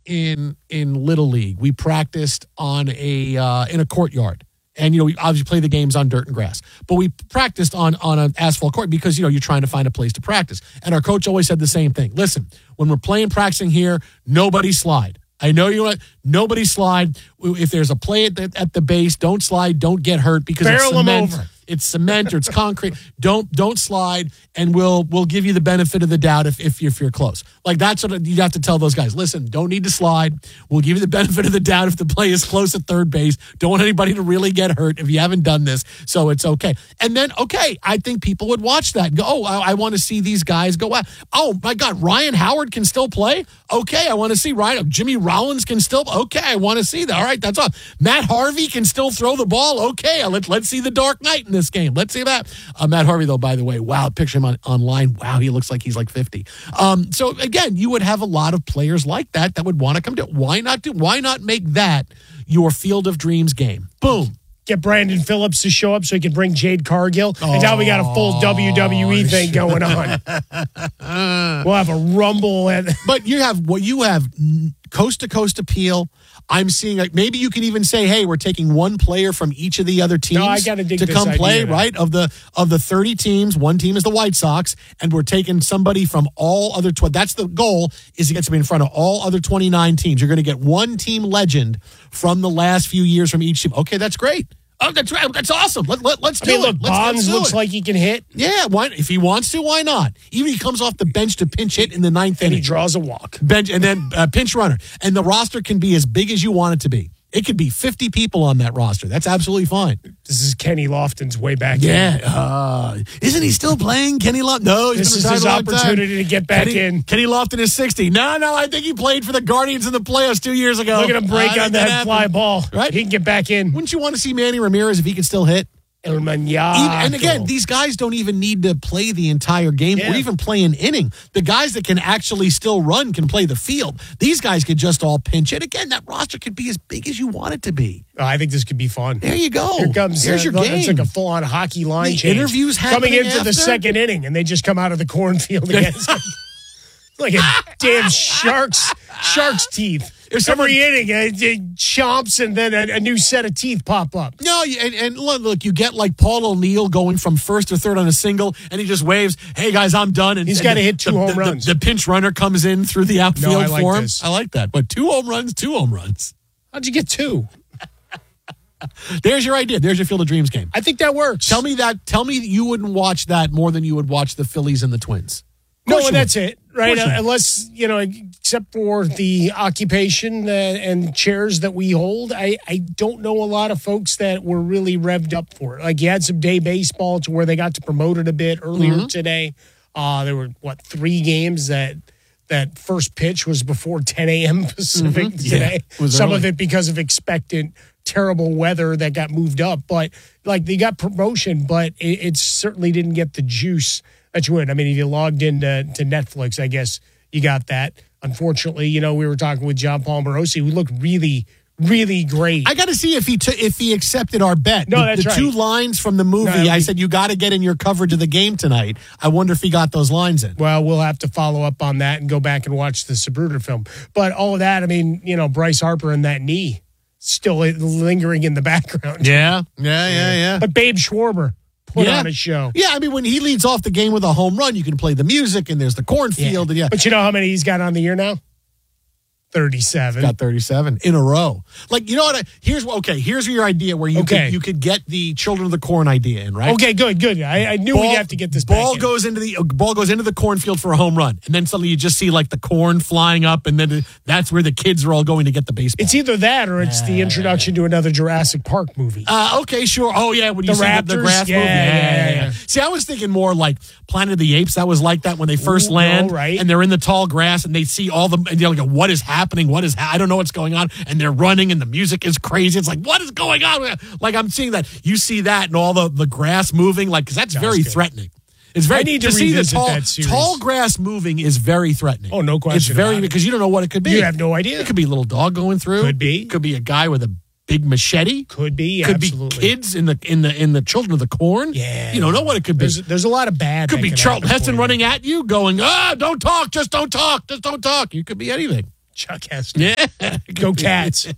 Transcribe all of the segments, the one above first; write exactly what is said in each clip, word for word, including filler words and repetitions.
in in Little League, we practiced on a uh, in a courtyard. And, you know, we obviously play the games on dirt and grass. But we practiced on, on an asphalt court because, you know, you're trying to find a place to practice. And our coach always said the same thing. Listen, when we're playing, practicing here, nobody slide. I know you want nobody slide. If there's a play at the, at the base, don't slide, don't get hurt because Barrel it's cement. them over. It's cement or it's concrete. Don't don't slide, and we'll we'll give you the benefit of the doubt if if you're, if you're close. Like that's what you have to tell those guys. Listen, don't need to slide. We'll give you the benefit of the doubt if the play is close at third base. Don't want anybody to really get hurt if you haven't done this. So it's okay. And then okay, I think people would watch that and go, oh, I, I want to see these guys go out. Oh my God, Ryan Howard can still play. Okay, I want to see Ryan. Jimmy Rollins can still. Okay, I want to see that. All right, that's all. Matt Harvey can still throw the ball. Okay, let's let's see the Dark Knight in this game. Let's see that. Uh, Matt Harvey, though, by the way, wow, picture him on, online. Wow, he looks like he's like fifty. Um, so again, you would have a lot of players like that that would want to come to. Why not do? Why not make that your Field of Dreams game? Boom. Get Brandon Phillips to show up so he can bring Jade Cargill. Oh, and now we got a full W W E thing going on. We'll have a rumble. At- but you have what you have coast to coast appeal. I'm seeing like maybe you can even say, hey, we're taking one player from each of the other teams no, I gotta dig to this come play, idea, right? Of the of the thirty teams, one team is the White Sox, and we're taking somebody from all other twelve. That's the goal, is to get somebody in front of all other twenty-nine teams. You're going to get one team legend from the last few years from each team. Okay, that's great. Oh, that's right. That's awesome. Let, let, let's do I mean, it. look, let's, Bonds let's looks it. like he can hit. Yeah, why, if he wants to, why not? Even if he comes off the bench to pinch hit in the ninth and inning. he draws a walk. Bench, and then uh, pinch runner. And the roster can be as big as you want it to be. It could be fifty people on that roster. That's absolutely fine. This is Kenny Lofton's way back yeah. in. Uh, isn't he still playing, Kenny Lofton? No, he's this been is his opportunity time. to get back Kenny, in. Kenny Lofton is sixty. No, no, I think he played for the Guardians in the playoffs two years ago. Look at him break uh, on that, that fly ball. Right? He can get back in. Wouldn't you want to see Manny Ramirez if he could still hit? El Manyato. And again, these guys don't even need to play the entire game yeah. or even play an inning. The guys that can actually still run can play the field. These guys could just all pinch it. Again, that roster could be as big as you want it to be. Oh, I think this could be fun. There you go. Here comes There's uh, your game. It's like a full-on hockey line the change. Interviews coming into after? the second inning, and they just come out of the cornfield against like a damn shark's shark's teeth. If someone, Every inning, uh, it chomps, and then a, a new set of teeth pop up. No, and, and look, look, you get like Paul O'Neill going from first or third on a single, and he just waves, "Hey guys, I'm done." And he's got to hit two the, home the, runs. The, the pinch runner comes in through the outfield no, I like for him. This. I like that. But two home runs, two home runs. How'd you get two? There's your idea. There's your Field of Dreams game. I think that works. Tell me that. Tell me that you wouldn't watch that more than you would watch the Phillies and the Twins. No, and that's it, right? Uh, unless, you know, except for the occupation uh, and chairs that we hold, I, I don't know a lot of folks that were really revved up for it. Like, you had some day baseball to where they got to promote it a bit earlier mm-hmm. today. Uh, there were, what, three games that that first pitch was before ten a.m. Pacific mm-hmm. today. Yeah, some early. of it because of expectant terrible weather that got moved up. But, like, they got promotion, but it, it certainly didn't get the juice that you would. I mean, if you logged into to Netflix, I guess you got that. Unfortunately, you know, we were talking with John Palmarosi, who looked really, really great. I got to see if he t- if he accepted our bet. No, the, that's the right. two lines from the movie. No, we, I said you got to get in your coverage of the game tonight. I wonder if he got those lines in. Well, we'll have to follow up on that and go back and watch the Zapruder film. But all of that, I mean, you know, Bryce Harper and that knee still lingering in the background. Yeah, yeah, yeah, yeah. But Babe Schwarber put yeah. on a show. Yeah, I mean, when he leads off the game with a home run, you can play the music, and there's the cornfield. Yeah. And yeah. But you know how many he's got on the year now? thirty-seven. Got thirty-seven in a row. Like, you know what? I, here's okay. Here's your idea where you okay. could you could get the Children of the Corn idea in, right? Okay, good, good. I, I knew ball, we'd have to get this. Ball back goes in. into the uh, ball goes into the cornfield for a home run, and then suddenly you just see like the corn flying up, and then uh, that's where the kids are all going to get the baseball. It's either that or it's uh, the introduction to another Jurassic Park movie. Uh, okay, sure. Oh yeah, when you the see Raptors, the, the grass yeah, movie. Yeah, yeah, yeah. See, I was thinking more like Planet of the Apes. That was like that when they first Ooh, land, no, right? And they're in the tall grass, and they see all the. And they're like, "What is happening? What is? Ha- I don't know what's going on." And they're running, and the music is crazy. It's like, what is going on? Like I'm seeing that. You see that, and all the, the grass moving, like because that's that very threatening. It's very I need to, to see the revisit tall, that series. tall grass moving is very threatening. Oh, no question. It's very about because it. you don't know what it could be. You have no idea. It could be a little dog going through. Could be. Could be a guy with a big machete. Could be. Could absolutely. be kids in the in the in the Children of the Corn. Yeah. You don't know what it could be. There's, there's a lot of bad. Could that be can Charlton happen Heston for you. running at you, going, ah, don't talk, just don't talk, just don't talk. You could be anything. Chuck Hester. Yeah. Go Cats.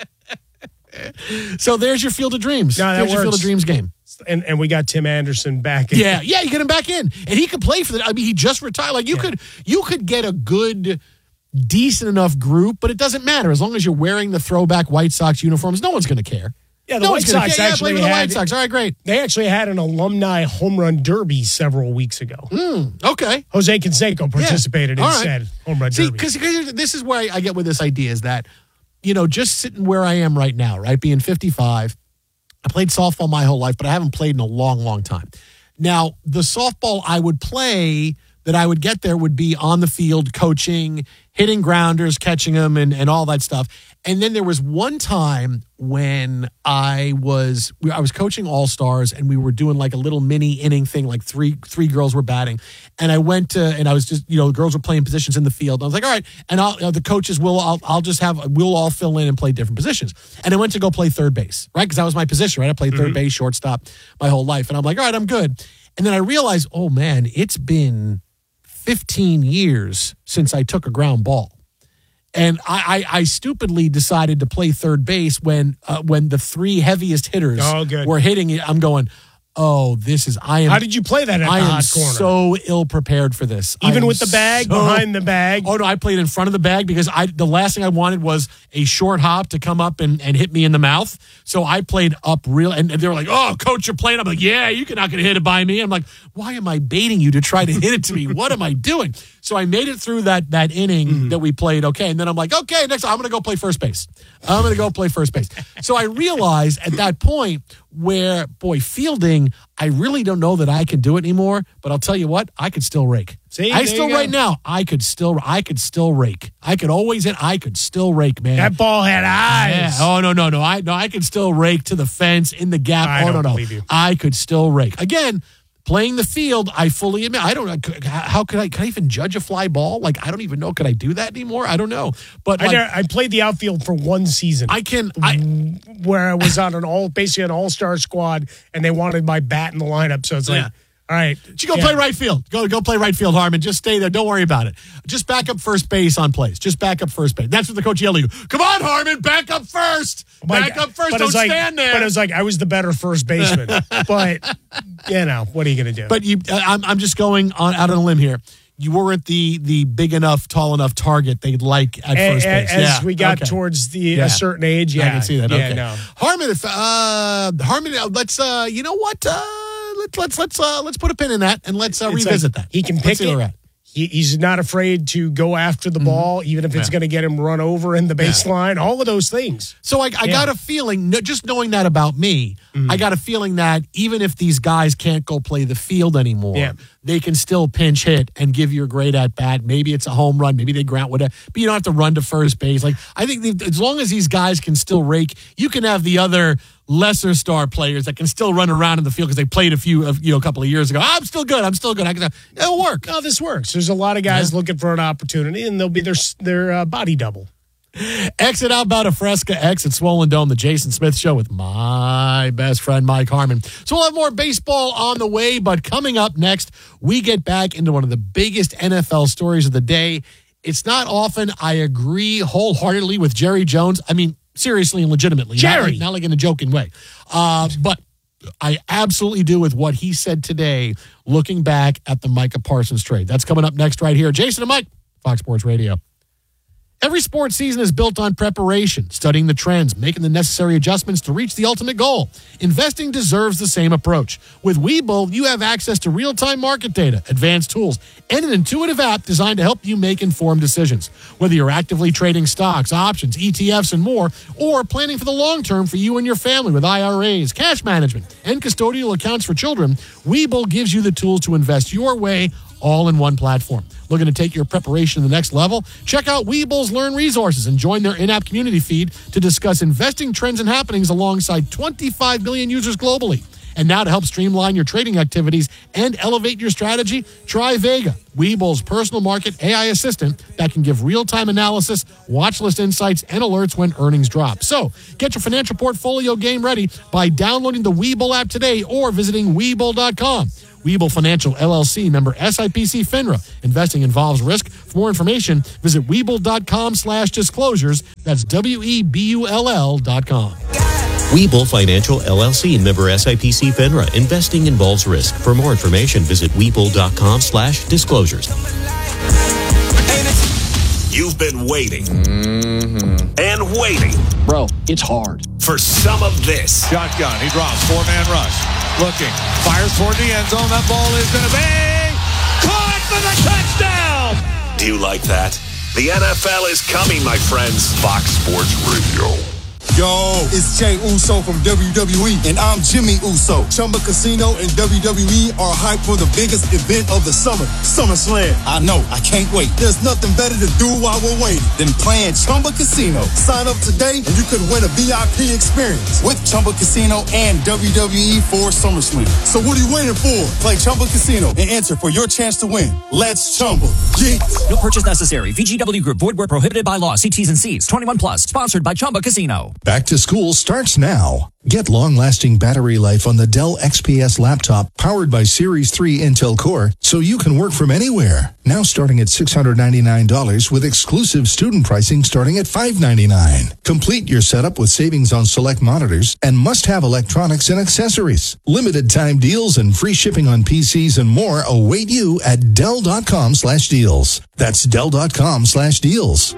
So there's your Field of Dreams. No, that there's your Field works. of Dreams game. And and we got Tim Anderson back. In. Yeah, yeah, you get him back in, and he could play for the. I mean, he just retired. Like you Yeah. could, you could get a good, decent enough group, but it doesn't matter as long as you're wearing the throwback White Sox uniforms. No one's going to care. Yeah, the no White one's gonna Sox care. Yeah, actually play with the White had- Sox. All right, great. They actually had an alumni home run derby several weeks ago. Mm, okay. Jose Canseco participated Yeah. in All right. said home run See, derby. because this is where I, I get with this idea is that, you know, just sitting where I am right now, right, being fifty-five, I played softball my whole life, but I haven't played in a long, long time. Now, the softball I would play that I would get there would be on the field, coaching, hitting grounders, catching them, and, and all that stuff. And then there was one time when I was I was coaching All Stars, and we were doing like a little mini inning thing, like three three girls were batting, and I went to and I was just you know the girls were playing positions in the field. And I was like, all right, and I'll, you know, the coaches will I'll I'll just have we'll all fill in and play different positions. And I went to go play third base, right, because that was my position, right? I played third base, shortstop, my whole life, and I'm like, all right, I'm good. And then I realized, oh man, it's been fifteen years since I took a ground ball. And I, I, I stupidly decided to play third base when uh, when the three heaviest hitters Oh, good. were hitting it. I'm going, oh, this is I am. How did you play that at I the am hot corner? so ill prepared for this. I Even am with the bag, so- behind the bag? Oh no, I played in front of the bag because I the last thing I wanted was a short hop to come up and, and hit me in the mouth. So I played up real, and they were like, "Oh, coach, you're playing." I'm like, "Yeah, you're not going to hit it by me." I'm like, "Why am I baiting you to try to hit it to me? What am I doing?" So I made it through that that inning Mm-hmm. that we played. Okay, and then I'm like, "Okay, next I'm going to go play first base. I'm going to go play first base." So I realized at that point where, boy, fielding, I really don't know that I can do it anymore. But I'll tell you what, I could still rake. See, I there still you go. right now. I could still, I could still rake. I could always hit. I could still rake, man. That ball had Yeah. eyes. Oh no, no, no. I no, I could still rake to the fence in the gap. I oh no, don't no. believe you. I could still rake. Again, playing the field, I fully admit. I don't know how could I. Can I even judge a fly ball? Like I don't even know. Could I do that anymore? I don't know. But I, like, never- I played the outfield for one season. I can. I where I was on an all basically an all star squad, and they wanted my bat in the lineup. So it's like, Yeah. all right, you go yeah. play right field. Go go play right field, Harmon. Just stay there. Don't worry about it. Just back up first base on plays. Just back up first base. That's what the coach yelled at you. Come on, Harmon, back up first. My Back God. up first. But Don't it's like, stand there. But it was like I was the better first baseman. But you know, what are you going to do? But you, uh, I'm, I'm just going on out on a limb here. You weren't the the big enough, tall enough target they'd like at A- first a- base. as Yeah, we got okay. towards the Yeah. a certain age, yeah, I can see that. Yeah, okay. no. Harmon, if uh, Harmon, uh, let's uh, you know what? Uh, let's let's let's uh, let's put a pin in that and let's uh, It's revisit like that. He can Let's pick see where we're it. at. He, he's not afraid to go after the ball, even if it's Yeah. going to get him run over in the baseline. All of those things. So I, I got a feeling, no- just knowing that about me, Mm-hmm. I got a feeling that even if these guys can't go play the field anymore, Yeah. they can still pinch hit and give you a great at bat. Maybe it's a home run, maybe they ground whatever, but you don't have to run to first base. Like I think the, as long as these guys can still rake, you can have the other lesser star players that can still run around in the field because they played a few, of you know, a couple of years ago. I'm still good. I'm still good. I can. It'll work. No, this works. There's a lot of guys Yeah. looking for an opportunity, and they'll be their their uh, body double. Exit Outbound of Fresca, exit Swollen Dome, the Jason Smith Show with my best friend, Mike Harmon. So we'll have more baseball on the way, but coming up next, we get back into one of the biggest N F L stories of the day. It's not often I agree wholeheartedly with Jerry Jones. I mean, seriously and legitimately. Not Jerry. like, not like in a joking way. Uh, but I absolutely do with what he said today, looking back at the Micah Parsons trade. That's coming up next right here. Jason and Mike, Fox Sports Radio. Every sports season is built on preparation, studying the trends, making the necessary adjustments to reach the ultimate goal. Investing deserves the same approach. With Webull, you have access to real-time market data, advanced tools, and an intuitive app designed to help you make informed decisions. Whether you're actively trading stocks, options, E T Fs, and more, or planning for the long term for you and your family with I R As, cash management, and custodial accounts for children, Webull gives you the tools to invest your way all in one platform. Looking to take your preparation to the next level? Check out Webull's Learn Resources and join their in-app community feed to discuss investing trends and happenings alongside twenty-five million users globally. And now to help streamline your trading activities and elevate your strategy, try Vega, Webull's personal market A I assistant that can give real-time analysis, watch list insights, and alerts when earnings drop. So get your financial portfolio game ready by downloading the Webull app today or visiting Webull dot com. Webull Financial, L L C, member S I P C FINRA. Investing involves risk. For more information, visit Webull dot com slash disclosures. That's W E B U L L dot com. Webull Financial, L L C, member S I P C FINRA. Investing involves risk. For more information, visit Webull dot com slash disclosures. You've been waiting mm-hmm. and waiting. Bro, it's hard. For some of this. Shotgun, he drops, four-man rush. Looking, fires toward the end zone. That ball is going to be caught for the touchdown. Do you like that? The N F L is coming, my friends. Fox Sports Radio. Yo, it's Jay Uso from W W E, and I'm Jimmy Uso. Chumba Casino and W W E are hyped for the biggest event of the summer, SummerSlam. I know, I can't wait. There's nothing better to do while we're waiting than playing Chumba Casino. Sign up today, and you could win a V I P experience with Chumba Casino and W W E for SummerSlam. So what are you waiting for? Play Chumba Casino and enter for your chance to win. Let's Chumba. Yeah. No purchase necessary. V G W Group. Void where prohibited by law. See T's and C's. twenty-one plus. Sponsored by Chumba Casino. Back to school starts now. Get long-lasting battery life on the Dell X P S laptop powered by Series three Intel Core so you can work from anywhere. Now starting at six hundred ninety-nine dollars with exclusive student pricing starting at five hundred ninety-nine dollars. Complete your setup with savings on select monitors and must-have electronics and accessories. Limited time deals and free shipping on P Cs and more await you at Dell dot com slash deals. That's Dell dot com slash deals.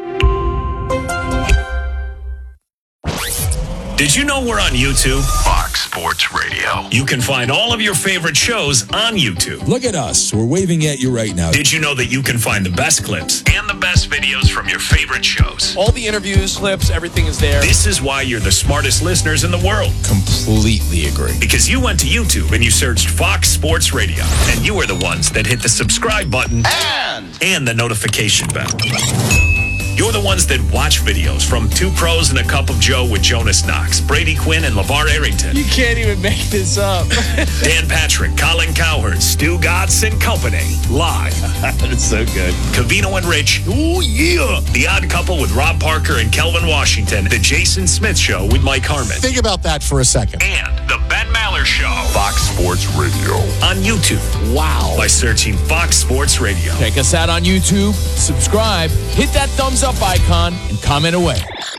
Did you know we're on YouTube? Fox Sports Radio. You can find all of your favorite shows on YouTube. Look at us. We're waving at you right now. Did you know that you can find the best clips and the best videos from your favorite shows? All the interviews, clips, everything is there. This is why you're the smartest listeners in the world. Completely agree. Because you went to YouTube and you searched Fox Sports Radio. And you are the ones that hit the subscribe button and, and the notification bell. You're the ones that watch videos from Two Pros and a Cup of Joe with Jonas Knox, Brady Quinn, and LeVar Arrington. You can't even make this up. Dan Patrick, Colin Cowherd, Stu Gatz and Company. Live. That's so good. Covino and Rich. Oh, yeah. The Odd Couple with Rob Parker and Kelvin Washington. The Jason Smith Show with Mike Harmon. Think about that for a second. And the Ben Maller Show. Fox Sports Radio. On YouTube. Wow. By searching Fox Sports Radio. Check us out on YouTube. Subscribe. Hit that thumbs up icon and comment away.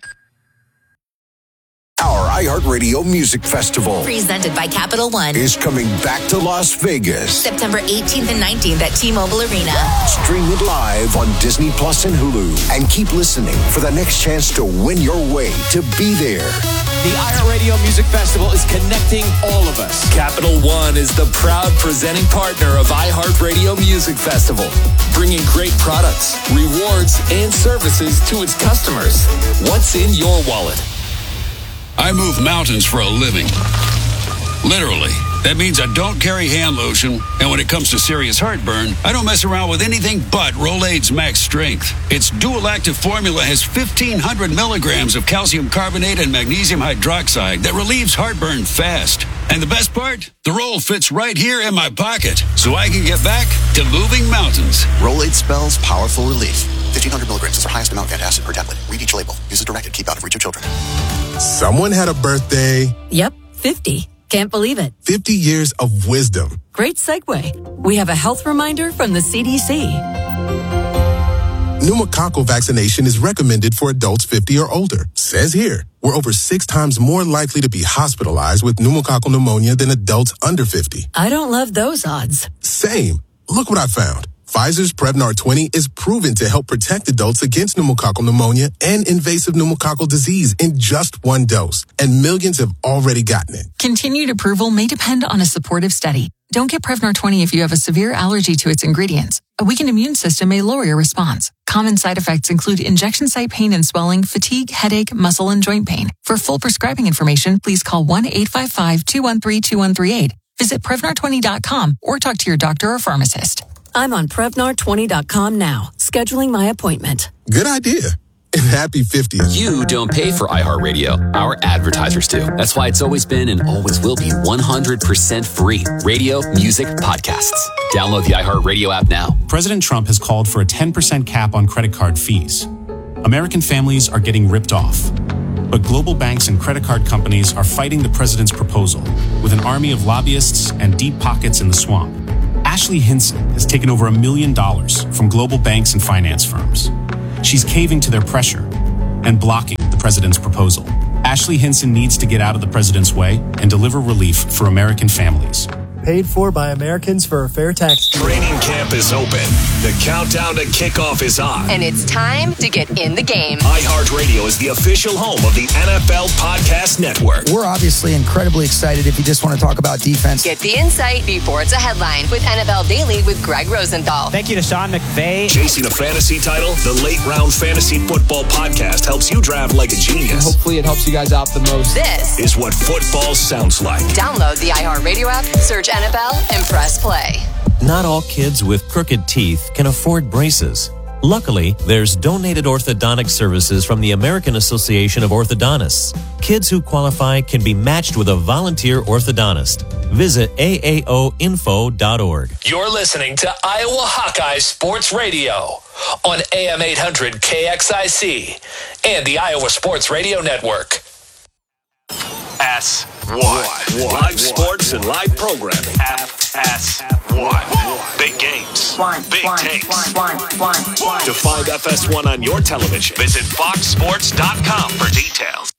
Our iHeartRadio Music Festival, presented by Capital One, is coming back to Las Vegas. September eighteenth and nineteenth at T-Mobile Arena. Stream it live on Disney Plus and Hulu. And keep listening for the next chance to win your way to be there. The iHeartRadio Music Festival is connecting all of us. Capital One is the proud presenting partner of iHeartRadio Music Festival, bringing great products, rewards, and services to its customers. What's in your wallet? I move mountains for a living. Literally. That means I don't carry hand lotion, and when it comes to serious heartburn, I don't mess around with anything but Rolaids Max Strength. Its dual-active formula has fifteen hundred milligrams of calcium carbonate and magnesium hydroxide that relieves heartburn fast. And the best part? The roll fits right here in my pocket, so I can get back to moving mountains. Rolaids spells powerful relief. fifteen hundred milligrams is the highest amount of antacid per tablet. Read each label. Use as directed. Keep out of reach of children. Someone had a birthday. Yep, fifty. Can't believe it. fifty years of wisdom. Great segue. We have a health reminder from the C D C. Pneumococcal vaccination is recommended for adults fifty or older. Says here, we're over six times more likely to be hospitalized with pneumococcal pneumonia than adults under fifty. I don't love those odds. Same. Look what I found. Pfizer's Prevnar twenty is proven to help protect adults against pneumococcal pneumonia and invasive pneumococcal disease in just one dose. And millions have already gotten it. Continued approval may depend on a supportive study. Don't get Prevnar twenty if you have a severe allergy to its ingredients. A weakened immune system may lower your response. Common side effects include injection site pain and swelling, fatigue, headache, muscle, and joint pain. For full prescribing information, please call one eight five five, two one three, two one three eight. Visit Prevnar twenty dot com or talk to your doctor or pharmacist. I'm on Prevnar twenty dot com now, scheduling my appointment. Good idea. And happy fiftieth. You don't pay for iHeartRadio. Our advertisers do. That's why it's always been and always will be one hundred percent free. Radio, music, podcasts. Download the iHeartRadio app now. President Trump has called for a ten percent cap on credit card fees. American families are getting ripped off. But global banks and credit card companies are fighting the president's proposal with an army of lobbyists and deep pockets in the swamp. Ashley Hinson has taken over a million dollars from global banks and finance firms. She's caving to their pressure and blocking the president's proposal. Ashley Hinson needs to get out of the president's way and deliver relief for American families. Paid for by Americans for a fair tax. Training camp is open. The countdown to kickoff is on. And it's time to get in the game. iHeartRadio is the official home of the N F L Podcast Network. We're obviously incredibly excited if you just want to talk about defense. Get the insight before it's a headline with N F L Daily with Greg Rosenthal. Thank you to Sean McVay. Chasing a fantasy title, the Late Round Fantasy Football Podcast helps you draft like a genius. And hopefully it helps you guys out the most. This is what football sounds like. Download the iHeartRadio app, search N F L, and press play. Not all kids with crooked teeth can afford braces. Luckily, there's donated orthodontic services from the American Association of Orthodontists. Kids who qualify can be matched with a volunteer orthodontist. Visit A A O info dot org. You're listening to Iowa Hawkeye Sports Radio on A M eight hundred K X I C and the Iowa Sports Radio Network. S one. Live sports and live programming. F S one. Big games. Big takes. To find F S one on your television, visit fox sports dot com for details.